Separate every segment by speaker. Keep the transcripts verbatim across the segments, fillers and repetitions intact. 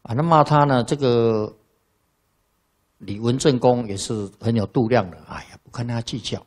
Speaker 1: 啊，那骂他呢，这个李文正公也是很有度量的，哎呀，不跟他计较。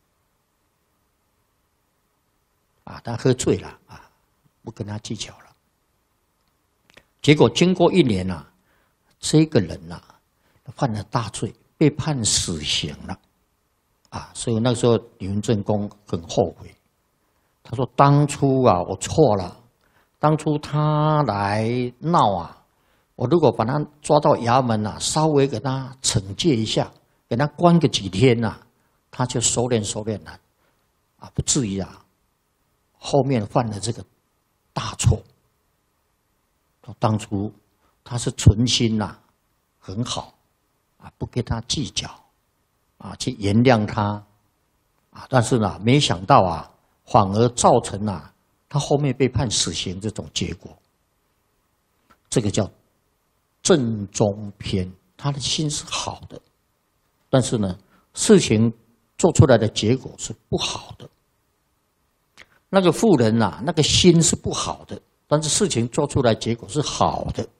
Speaker 1: 啊，他喝醉了啊，不跟他计较了。结果经过一年啊，这个人呐、啊，犯了大罪，被判死刑了。啊，所以那时候李文正公很后悔。他说：“当初啊，我错了。当初他来闹啊，我如果把他抓到衙门啊，稍微给他惩戒一下，给他关个几天呐、啊，他就收敛收敛了，啊，不至于啊。后面犯了这个大错。当初他是存心呐、啊，很好啊，不跟他计较。”啊，去原谅他，啊，但是呢，没想到啊，反而造成啊，他后面被判死刑这种结果。这个叫正中偏，他的心是好的，但是呢，事情做出来的结果是不好的。那个妇人呐，那个心是不好的，但是事情做出来结果是好的。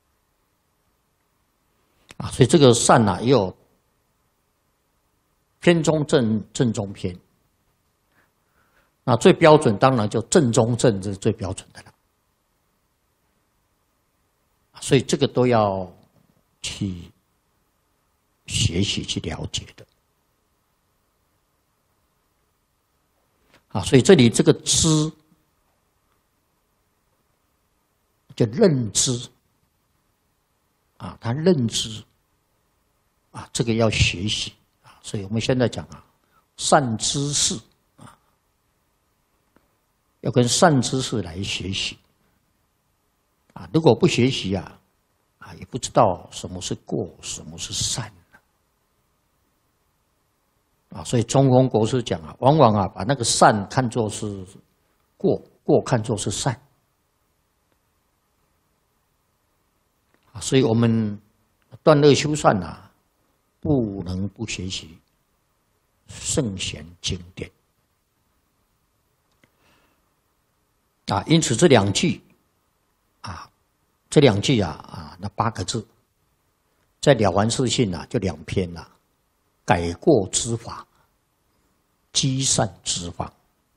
Speaker 1: 啊，所以这个善呐，也有。偏中正，正中偏。那最标准当然就正中正，这是最标准的了。所以这个都要去学习、去了解的。啊，所以这里这个知，就认知。啊，他认知。啊，这个要学习。所以我们现在讲啊，善知识啊，要跟善知识来学习啊。如果不学习啊，啊，也不知道什么是过，什么是善啊。所以中峰国师讲啊，往往啊把那个善看作是过，过看作是善啊。所以我们断恶修善啊。不能不学习圣贤经典啊！因此这两句啊，这两句啊啊，那八个字，在《了凡四训》啊，就两篇啊，改过之法，积善之法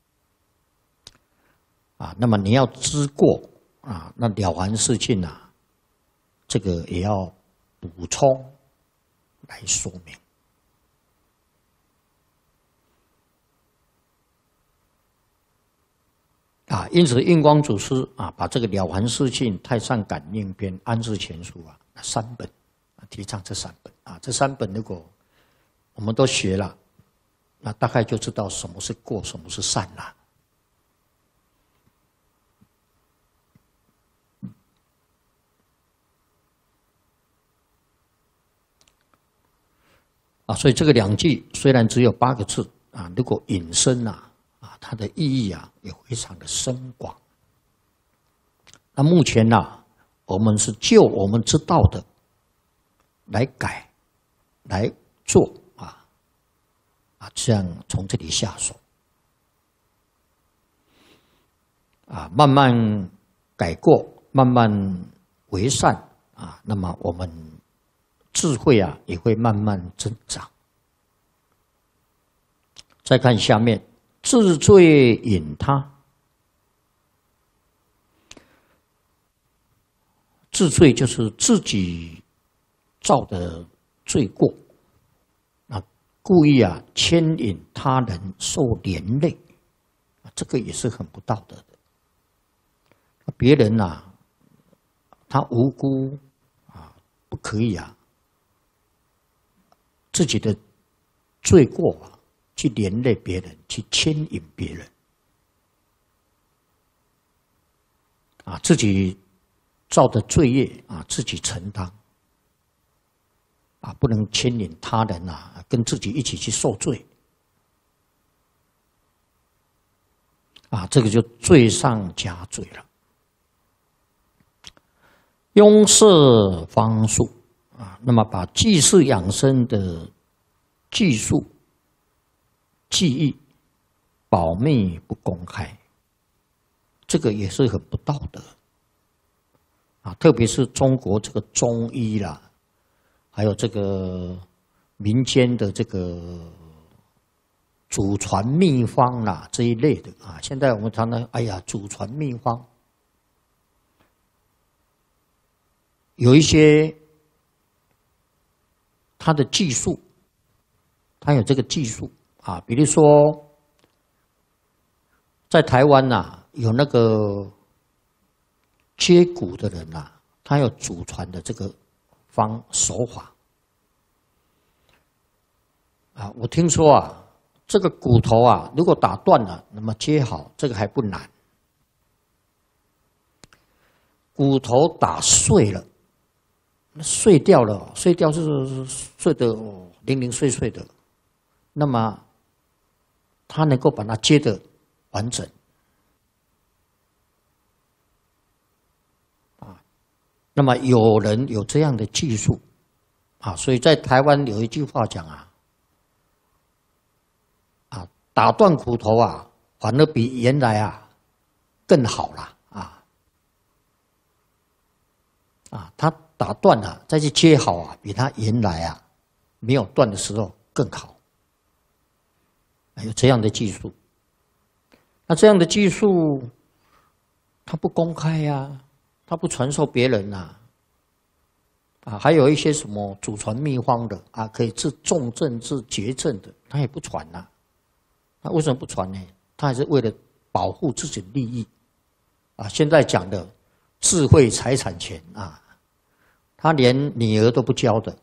Speaker 1: 啊。那么你要知过啊，那《了凡四训》啊，这个也要补充。来说明啊，因此印光祖师啊，把这个《了凡四训》《太上感应篇》《安世全书》啊，三本啊，提倡这三本啊，这三本如果我们都学了，那大概就知道什么是过，什么是善了。啊，所以这个两句虽然只有八个字啊，如果引申啊，啊，它的意义啊也非常的深广。那目前呢、啊，我们是就我们知道的来改、来做啊，啊，这样从这里下手，啊，慢慢改过，慢慢为善啊，那么我们。智慧啊，也会慢慢增长。再看下面，治罪引他。治罪就是自己造的罪过，啊，故意啊牵引他人受连累，这个也是很不道德的。别人呐、啊，他无辜啊，不可以啊。自己的罪过啊，去连累别人，去牵引别人，啊，自己造的罪业啊，自己承担，啊，不能牵引他人啊，跟自己一起去受罪，啊，这个就罪上加罪了。庸设方术。啊，那么把济世养生的技术、技艺保密不公开，这个也是很不道德。 啊，特别是中国这个中医啦，还有这个民间的这个祖传秘方啦这一类的啊，现在我们常常哎呀，祖传秘方，有一些它的技术，它有这个技术啊，比如说在台湾呐、啊，有那个接骨的人呐、啊，他有祖传的这个方手法啊。我听说啊，这个骨头啊，如果打断了，那么接好，这个还不难。骨头打碎了，碎掉了，碎掉是碎的零零碎碎的，那么他能够把它接得完整。那么有人有这样的技术，啊，所以在台湾有一句话讲啊，啊，打断骨头啊，反而比原来啊更好了啊，啊，他打断了再去接好啊，比他原来啊没有断的时候更好，有这样的技术。那这样的技术，他不公开呀、啊。他不传授别人呐、啊，啊，还有一些什么祖传秘方的啊，可以治重症、治绝症的，他也不传呐、啊。那为什么不传呢？他还是为了保护自己的利益啊。现在讲的智慧财产权啊，他连女儿都不教的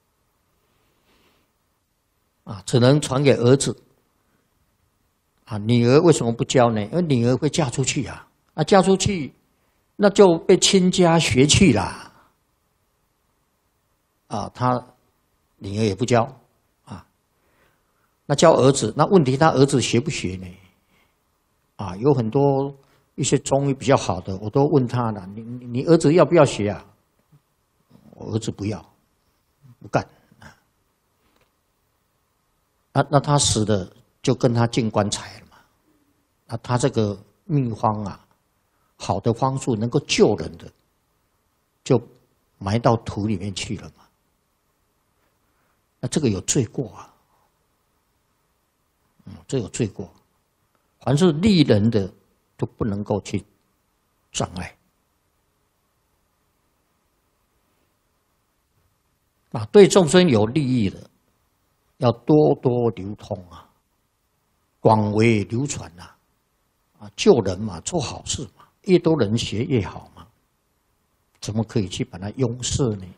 Speaker 1: 啊，只能传给儿子啊。女儿为什么不教呢？因为女儿会嫁出去啊，啊，嫁出去。那就被亲家学去了，啊，他女儿也不教，啊，那教儿子，那问题他儿子学不学呢？啊，有很多一些中医比较好的，我都问他了，你你儿子要不要学啊？我儿子不要，不干，啊，那那他死的就跟他进棺材了嘛，那他这个秘方啊。好的方术能够救人的，就埋到土里面去了嘛。那这个有罪过啊，嗯，这有罪过。凡是利人的，都不能够去障碍。啊，对众生有利益的，要多多流通啊，广为流传啊，啊，救人嘛，做好事嘛。越多人学越好嘛，怎么可以去把它拥塞呢？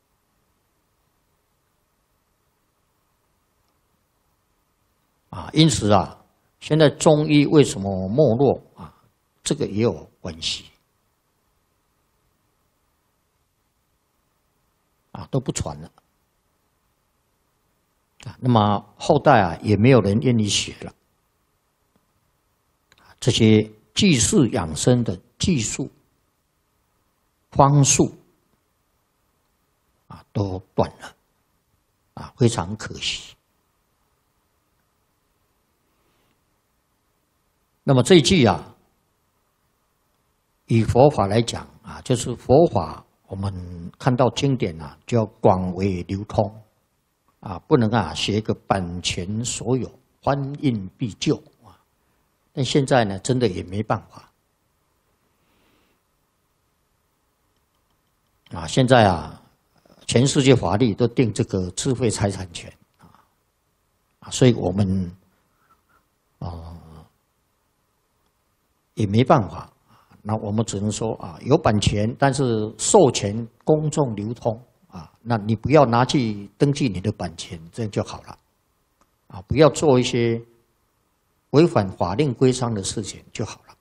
Speaker 1: 啊，因此啊，现在中医为什么没落啊？这个也有关系。啊，都不传了。啊，那么后代啊，也没有人愿意学了。这些济世养生的技术、方术啊，都断了，啊，非常可惜。那么这一句啊，以佛法来讲啊，就是佛法，我们看到经典啊，就要广为流通，啊，不能啊写一个版权所有，翻印必究。但现在呢，真的也没办法啊！现在啊，全世界法律都定这个智慧财产权啊，啊，所以我们啊、呃、也没办法。那我们只能说啊，有版权，但是授权公众流通啊，那你不要拿去登记你的版权，这样就好了啊，不要做一些违反法令规章的事情就好了，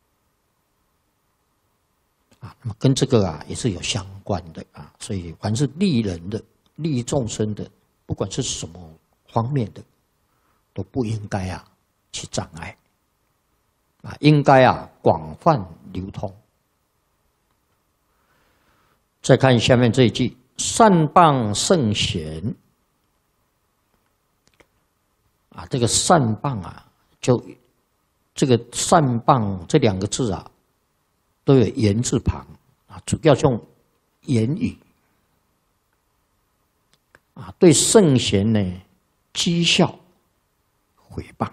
Speaker 1: 啊，那么跟这个啊也是有相关的啊，所以凡是利人的、利众生的，不管是什么方面的，都不应该啊去障碍，啊，应该啊广泛流通。再看下面这一句：善谤圣贤，啊，这个善谤啊。就这个善谤这两个字啊，都有言字旁啊， 啊，主要用言语啊，对圣贤呢讥笑、毁谤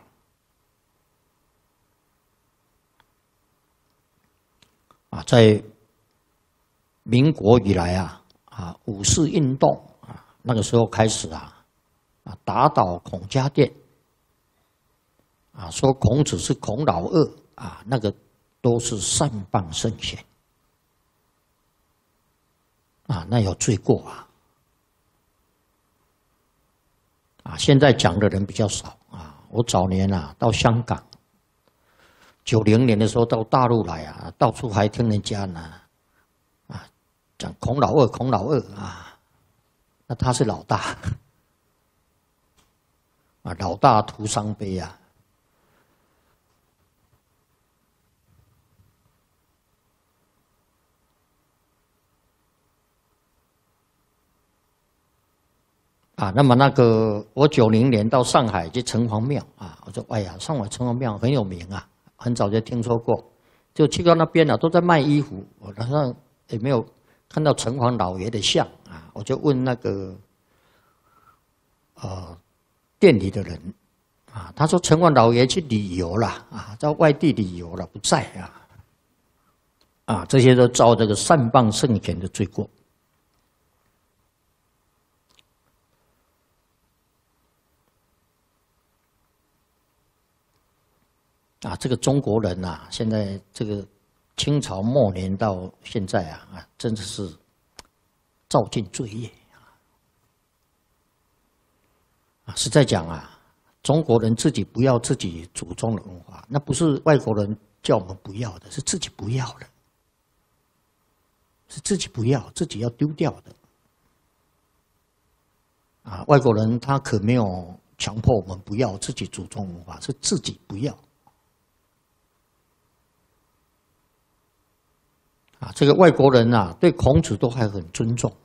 Speaker 1: 啊，在民国以来啊啊，五四运动啊，那个时候开始啊啊，打倒孔家店啊，说孔子是孔老二啊，那个都是善谤圣贤。啊，那有罪过啊！啊，现在讲的人比较少啊。我早年啊到香港，九零年的时候到大陆来啊，到处还听人家呢，啊，讲孔老二，孔老二啊，那他是老大，啊，老大徒伤悲啊。啊，那么那个我九零年到上海去城隍庙啊，我说哎呀，上海城隍庙很有名啊，很早就听说过，就去到那边啊，都在卖衣服，我好像也没有看到城隍老爷的像啊，我就问那个呃店里的人啊，他说城隍老爷去旅游了啊，在外地旅游了，不在啊，啊，这些都遭这个善谤圣贤的罪过。啊，这个中国人呐、啊，现在这个清朝末年到现在啊，啊，真的是造尽罪业啊！实在讲啊，中国人自己不要自己祖宗的文化，那不是外国人叫我们不要的，是自己不要的，是自己不要，自己要丢掉的。啊，外国人他可没有强迫我们不要自己祖宗文化，是自己不要。啊，这个外国人啊，对孔子都还很尊重。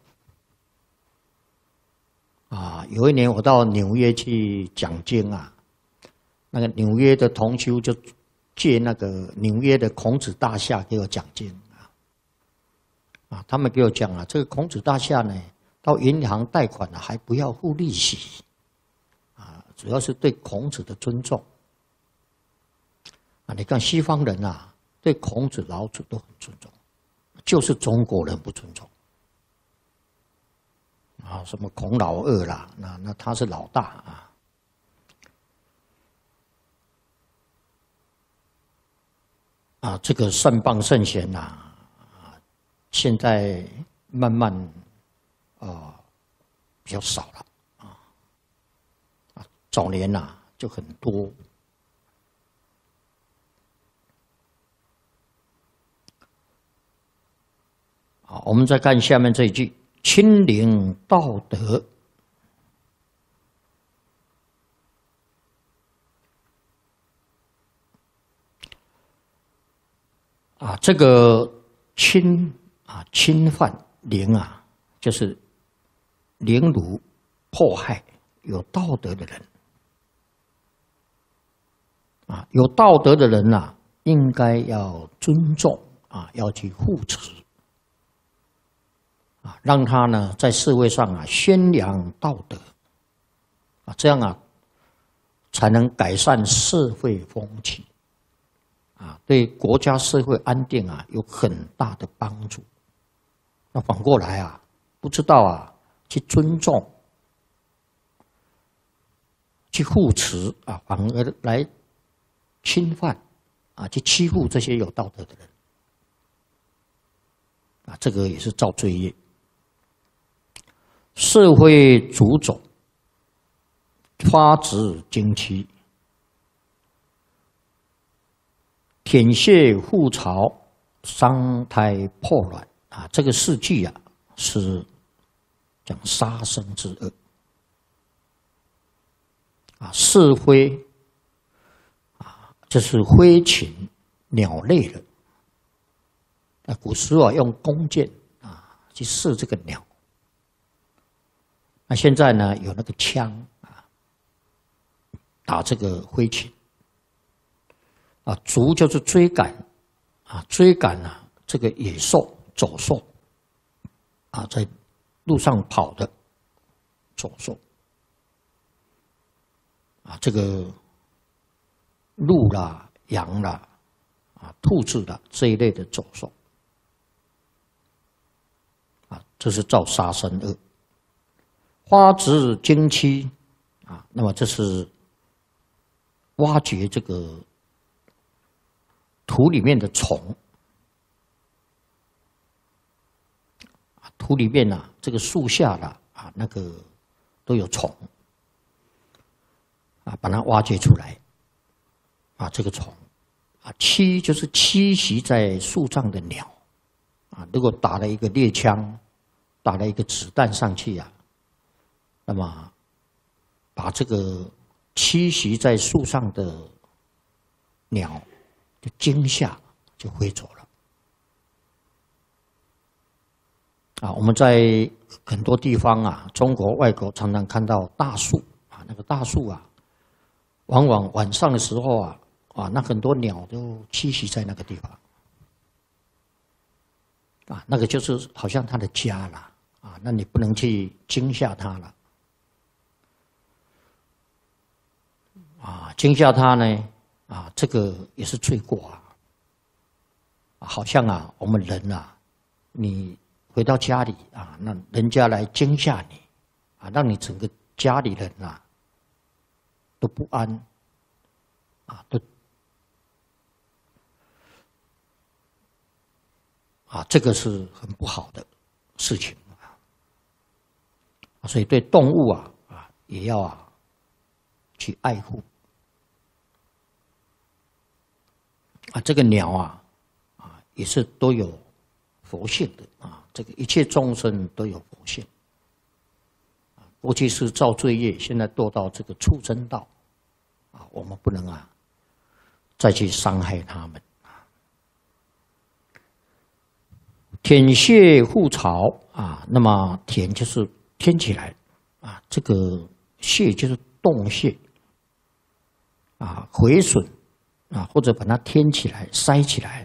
Speaker 1: 啊，有一年我到纽约去讲经啊，那个纽约的同修就借那个纽约的孔子大厦给我讲经啊。啊，他们给我讲啊，这个孔子大厦呢，到银行贷款啊，还不要付利息。啊，主要是对孔子的尊重。啊，你看西方人啊，对孔子、老子都很尊重。就是中国人不尊重啊，什么孔老二啦，那那他是老大啊。啊，这个善谤圣贤呐，啊，现在慢慢啊比较少了啊。啊，早年呐就很多。好，我们再看下面这一句：亲临道德。啊，这个侵啊，侵犯凌啊，就是凌辱、迫害有道德的人。啊，有道德的人呐、啊，应该要尊重啊，要去护持。啊，让他呢在社会上啊宣扬道德，啊，这样啊才能改善社会风气，啊，对国家社会安定啊有很大的帮助。那反过来啊，不知道啊去尊重、去护持啊，反而来侵犯啊，去欺负这些有道德的人，啊，这个也是造罪业。社会主种，发指经期，舔血覆巢，伤胎破卵啊！这个事迹啊，是讲杀生之恶啊，是非啊，这是飞禽鸟类的。那古时候啊，用弓箭啊去射这个鸟。那现在呢，有那个枪啊，打这个飞禽啊，逐就是追赶啊，追赶啊这个野兽， 走兽，啊，在路上跑的走兽，啊，这个鹿啦、羊啦、啊兔子啦这一类的走兽，啊，这是造杀生恶。花殖精期，啊，那么这是挖掘这个土里面的虫。土里面啊，这个树下啦，啊，那个都有虫，啊，把它挖掘出来，啊，这个虫，啊，栖就是栖息在树上的鸟，啊，如果打了一个猎枪，打了一个子弹上去啊，那么把这个栖息在树上的鸟就惊吓，就飞走了。啊，我们在很多地方啊，中国、外国常常看到大树啊，那个大树啊，往往晚上的时候啊，啊，那很多鸟都栖息在那个地方，啊，那个就是好像它的家了，啊，那你不能去惊吓它了，啊，惊吓它呢，啊，这个也是罪过啊，好像啊，我们人啊，你。回到家里啊，那人家来惊吓你，啊，让你整个家里人啊都不安，啊，都啊，这个是很不好的事情啊。所以对动物啊啊也要啊去爱护啊，这个鸟啊啊也是都有佛性的啊。这个一切众生都有佛性，过去是造罪业，现在堕到这个畜生道，啊，我们不能啊再去伤害他们。舔穴覆巢啊，那么舔就是添起来啊，这个穴就是洞穴啊，毁损啊，或者把它添起来、塞起来。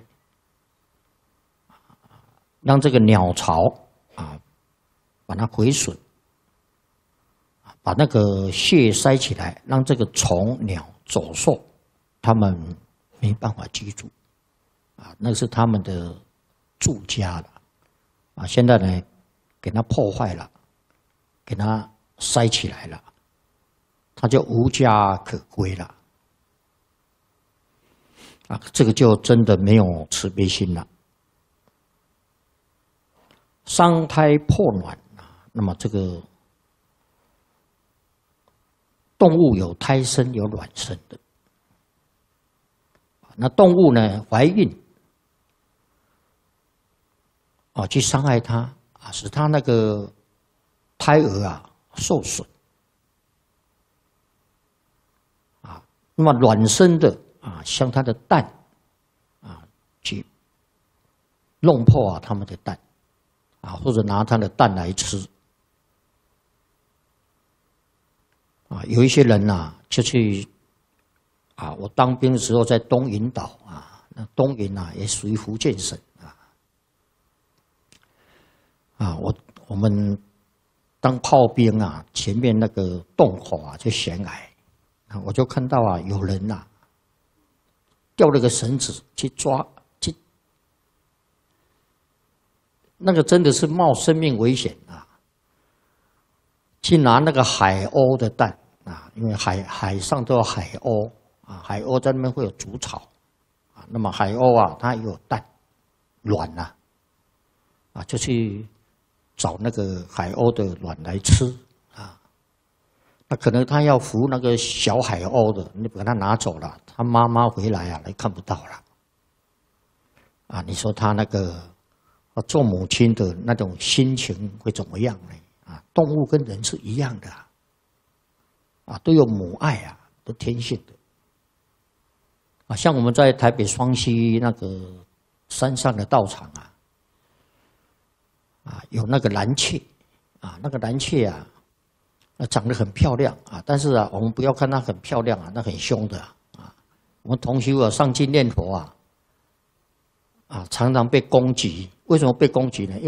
Speaker 1: 让这个鸟巢啊，把它毁损，把那个穴塞起来，让这个虫、鸟、走兽，它们没办法居住，啊，那是他们的住家了，啊，现在呢，给它破坏了，给它塞起来了，它就无家可归了，啊，这个就真的没有慈悲心了。伤胎破卵啊，那么这个动物有胎生有卵生的，那动物呢怀孕啊，去伤害它啊，使它那个胎儿啊受损啊，那么卵生的啊，像它的蛋啊，去弄破啊它们的蛋。啊，或者拿它的蛋来吃，啊，有一些人呐、啊，就去，啊，我当兵的时候在东引岛啊，那东引啊也属于福建省啊，啊，我我们当炮兵啊，前面那个洞口啊就悬崖，啊，我就看到啊有人呐、啊，吊了个绳子去抓。那个真的是冒生命危险啊！去拿那个海鸥的蛋啊，因为海海上都有海鸥啊，海鸥在那边会有筑巢啊。那么海鸥啊，它也有蛋卵呐，啊，就去找那个海鸥的卵来吃啊。那可能它要孵那个小海鸥的，你把它拿走了，它妈妈回来啊，来看不到了啊。你说它那个。做母亲的那种心情会怎么样呢？啊，动物跟人是一样的，啊，都有母爱啊，都天性的。啊，像我们在台北双溪那个山上的道场啊，啊，有那个蓝雀，啊，那个蓝雀啊，那长得很漂亮啊，但是啊，我们不要看它很漂亮啊，那很凶的啊。我们同修啊，上去念佛啊。 啊，常常被攻击。为什么被攻击呢？